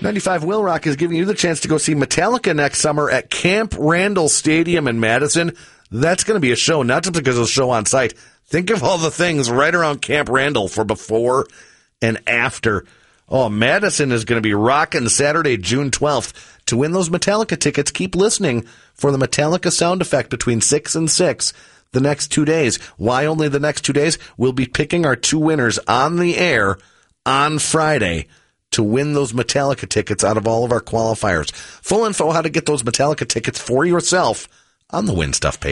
95 Will Rock is giving you the chance to go see Metallica next summer at Camp Randall Stadium in Madison. That's going to be a show, not just because of the show on site. Think of all the things right around Camp Randall for before and after. Oh, Madison is going to be rocking Saturday, June 12th. To win those Metallica tickets, keep listening for the Metallica sound effect between 6 and 6 the next 2 days. Why only the next 2 days? We'll be picking our 2 winners on the air on Friday to win those Metallica tickets out of all of our qualifiers. Full info how to get those Metallica tickets for yourself on the Win Stuff page.